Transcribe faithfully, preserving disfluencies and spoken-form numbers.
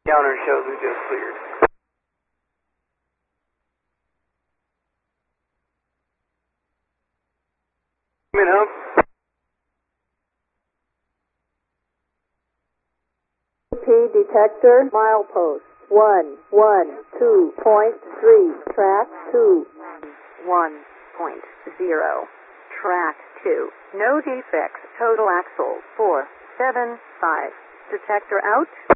Counter shows we just cleared. Come in, Hump. P detector, milepost, one, one, two point three, track two. one point zero, track two. No defects, total axle, four, seven, five. Detector out.